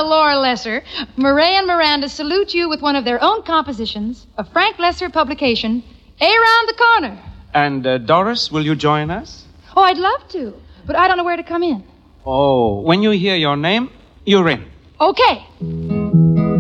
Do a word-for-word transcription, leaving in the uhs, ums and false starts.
Well, Laura Lesser, Murray and Miranda salute you with one of their own compositions, a Frank Lesser publication, Around the Corner. And uh, Doris, will you join us? Oh, I'd love to, but I don't know where to come in. Oh, when you hear your name, you ring. Okay.